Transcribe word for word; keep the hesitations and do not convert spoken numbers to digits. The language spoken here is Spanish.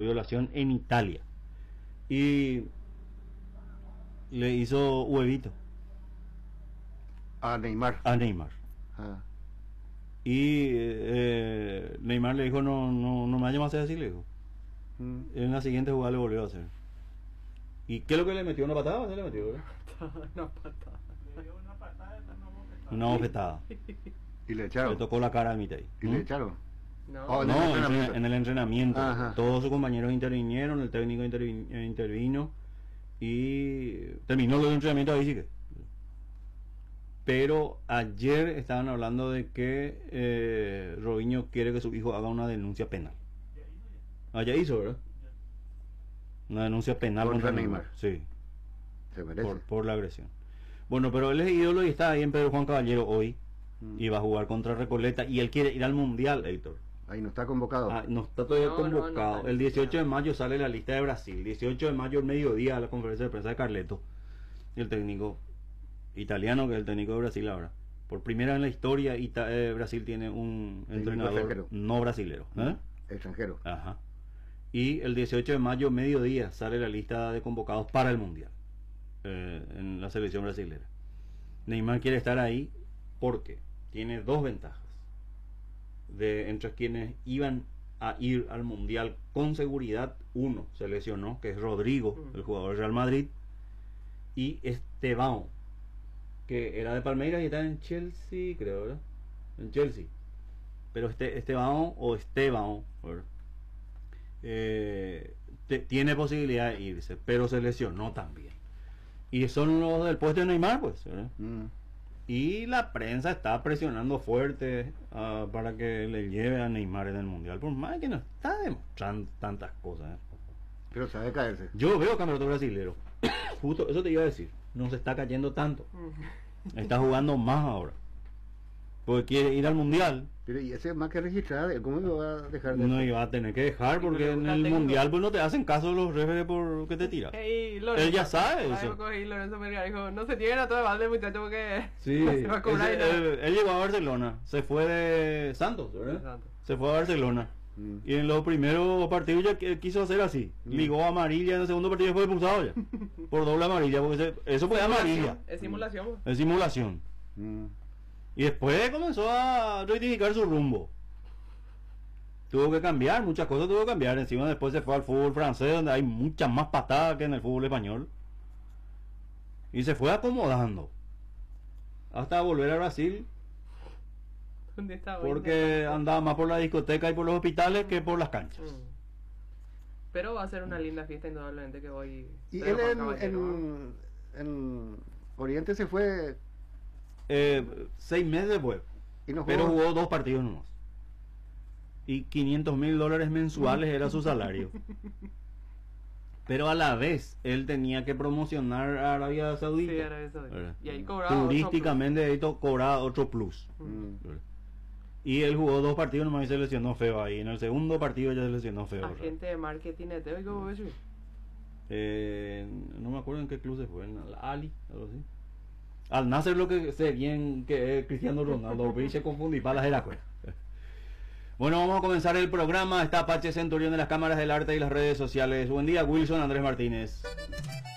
violación en Italia. Y le hizo huevito A Neymar. a Neymar. Ah. Y eh, Neymar le dijo, no, no, no me vayas más a hacer así, le dijo. Mm. En la siguiente jugada le volvió a hacer. ¿Y qué es lo que le metió? ¿Una patada? ¿Se le metió, verdad? Una patada. Le dio una patada, una bofetada. Una bofetada. Y le Le echaron. tocó la cara al mitad. Y le echaron. No, Oh, No, en el en, entrenamiento. en el entrenamiento. Ajá. Todos sus compañeros intervinieron, el técnico intervi- eh, intervino y terminó los entrenamientos ahí sí que. Pero ayer estaban hablando de que eh, Robinho quiere que su hijo haga una denuncia penal. Ya hizo ya. Ah, ya hizo, ¿verdad? Ya. Una denuncia penal Contra contra Neymar. Sí, Se merece. por, por la agresión. Bueno, pero él es ídolo y está ahí en Pedro Juan Caballero hoy. Mm. Y va a jugar contra Recoleta y él quiere ir al Mundial, Héctor. Ahí no está convocado. Ah, no está todavía No, no, no convocado. está El dieciocho de convocado. mayo sale la lista de Brasil. dieciocho de mayo, al mediodía, a la conferencia de prensa de Carleto. Y el técnico italiano, que es el técnico de Brasil ahora. Por primera vez en la historia, Ita- eh, Brasil tiene un Técnico entrenador extranjero. no brasilero. ¿eh? Extranjero. Ajá. Y el dieciocho de mayo, mediodía, sale la lista de convocados para el Mundial. eh, en la selección brasilera. Neymar quiere estar ahí porque tiene dos ventajas. De entre quienes iban a ir al Mundial con seguridad, uno se lesionó, que es Rodrigo, Mm. el jugador del Real Madrid, y Esteban, que era de Palmeiras y está en Chelsea, creo, ¿verdad? En Chelsea. Pero este Esteban o Esteban, ¿verdad? Eh, te- tiene posibilidad de irse, pero se lesionó también. Y son los del puesto de Neymar, pues, ¿verdad? Mm. Y la prensa está presionando fuerte ah, para que le lleve a Neymar en el Mundial, por más que no está demostrando tantas cosas. ¿eh? Pero sabe caerse. Yo veo campeonato brasilero. Justo eso te iba a decir. No se está cayendo tanto. Está jugando más ahora. Porque quiere ir al Mundial. Pero y ese es más que registrar, ¿cómo me va a dejar de No iba a tener que dejar porque pero en gusta el técnico. Mundial pues no te hacen caso los referees por que te tiran. Ey, Él ya sabe Ay, eso. me cogí, Lorenzo Melgar dijo, no se tienen a todo de balde, muchacho, porque Sí, se va a cobrar y ese- nada. él, él llegó a Barcelona, se fue de Santos, ¿verdad? Santos. Se fue a Barcelona. Mm. Y en los primeros partidos ya qui- quiso hacer así. Mm. Ligó amarilla, en el segundo partido fue expulsado ya. Por doble amarilla, porque se- eso fue amarilla. Es simulación. pues. Es simulación. Mm. Y después comenzó a rectificar su rumbo. Tuvo que cambiar, muchas cosas tuvo que cambiar. Encima después se fue al fútbol francés, donde hay muchas más patadas que en el fútbol español. Y se fue acomodando. Hasta volver a Brasil, ¿Dónde está hoy? porque andaba más por la discoteca y por los hospitales que por las canchas. Mm. Pero va a ser una linda fiesta, indudablemente, que voy. Y Pedro él Juan en, Caballero, en, en Oriente se fue Eh, seis meses después. y no Pero jugó. jugó dos partidos nomás. Y quinientos mil dólares mensuales era su salario. Pero a la vez, él tenía que promocionar a Arabia Saudita. Sí, Arabia Saudita. ¿verdad? Y ahí cobraba otro Turísticamente ahí to- cobraba otro plus. Mm. ¿verdad? Y él jugó dos partidos nomás y se lesionó feo ahí. En el segundo partido ya se lesionó feo. ¿verdad? Agente de marketing de Teo, ¿y cómo ves? Eh, no me acuerdo en qué club se fue. En el Ali, algo así. Al Nasser lo que sé bien que es Cristiano Ronaldo. Y se confundí para las de la cueva. Bueno, vamos a comenzar el programa. Está Apache Centurión de las cámaras del arte y las redes sociales. Buen día, Wilson Andrés Martínez.